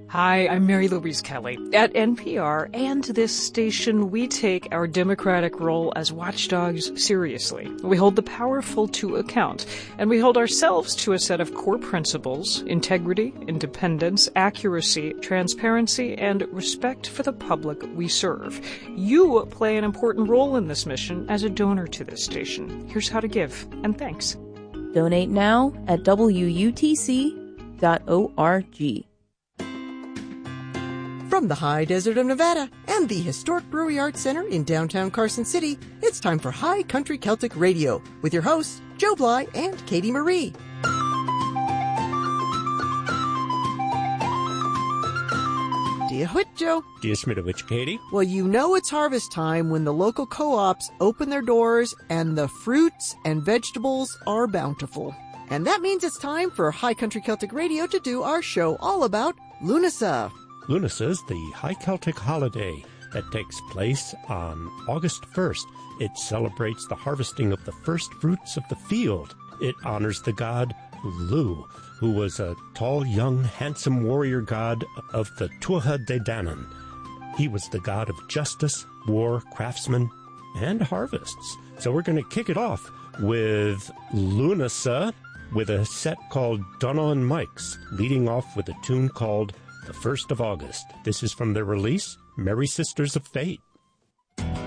Hi, I'm Mary Louise Kelly. At NPR and this station, we take our democratic role as watchdogs seriously. We hold the powerful to account, and we hold ourselves to a set of core principles: integrity, independence, accuracy, transparency, and respect for the public we serve. You play an important role in this mission as a donor to this station. Here's how to give, and thanks. Donate now at WUTC.org. From the high desert of Nevada and the historic Brewery Arts Center in downtown Carson City, it's time for High Country Celtic Radio with your hosts, Joe Bly and Katie Marie. Dia Hwit, Joe. Dia Smitowich, Katie. Well, you know it's harvest time when the local co-ops open their doors and the fruits and vegetables are bountiful. And that means it's time for High Country Celtic Radio to do our show all about Lunasa. Lunasa is the High Celtic holiday that takes place on August 1st. It celebrates the harvesting of the first fruits of the field. It honors the god Lu, who was a tall, young, handsome warrior god of the Tuatha De Danann. He was the god of justice, war, craftsmen, and harvests. So we're going to kick it off with Lunasa with a set called Donogh and Mike's, leading off with a tune called The 1st of August. This is from their release, Merry Sisters of Fate.